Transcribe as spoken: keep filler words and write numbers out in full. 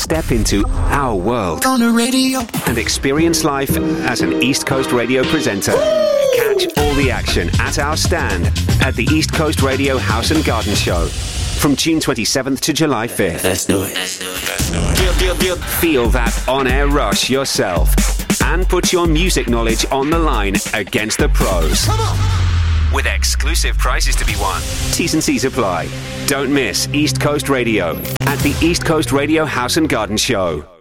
Step into our world on the radio and experience life as an East Coast Radio presenter. Catch all the action at our stand at the East Coast Radio House and Garden Show from June twenty-seventh to July fifth. Let's do it. Let's do it. Let's do it. Feel, feel, feel. Feel that on-air rush yourself and put your music knowledge on the line against the pros. Come on. With exclusive prizes to be won. T's and C's apply. Don't miss East Coast Radio at the East Coast Radio House and Garden Show.